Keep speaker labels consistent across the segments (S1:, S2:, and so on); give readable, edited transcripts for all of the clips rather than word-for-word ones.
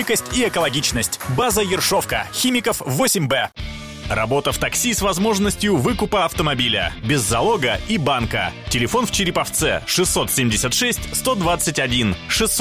S1: легкость и экологичность. База Ершовка. Химиков 8Б. Работа в такси с возможностью выкупа автомобиля. Без залога и банка. Телефон в Череповце 676-121.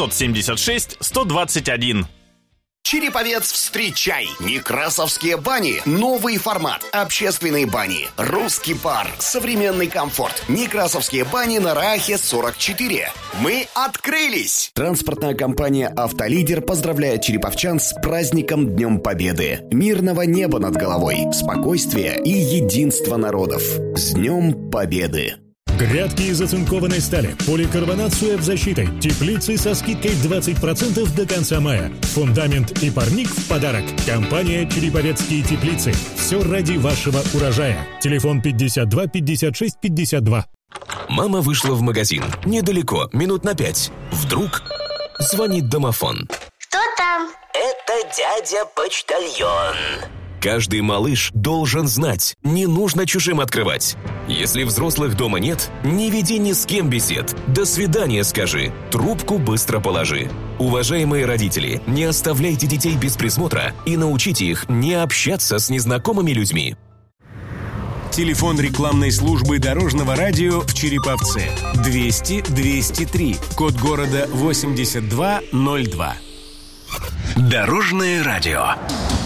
S1: 676-121.
S2: Череповец, встречай! Некрасовские бани. Новый формат. Общественные бани. Русский пар. Современный комфорт. Некрасовские бани на Раахе 44. Мы открылись! Транспортная компания «Автолидер» поздравляет череповчан с праздником Днем Победы. Мирного неба над головой, спокойствия и единства народов. С Днем Победы!
S3: Грядки из оцинкованной стали, поликарбонат с УФ-защитой, теплицы со скидкой 20% до конца мая. Фундамент и парник в подарок. Компания «Череповецкие теплицы». Все ради вашего урожая. Телефон 52 56 52.
S4: Мама вышла в магазин. Недалеко, минут на 5. Вдруг звонит домофон.
S5: Кто там?
S6: Это дядя-почтальон.
S4: Каждый малыш должен знать, не нужно чужим открывать. Если взрослых дома нет, не веди ни с кем бесед. До свидания скажи, трубку быстро положи. Уважаемые родители, не оставляйте детей без присмотра и научите их не общаться с незнакомыми людьми.
S7: Телефон рекламной службы Дорожного радио в Череповце 200-203, код города 8202.
S2: Дорожное радио.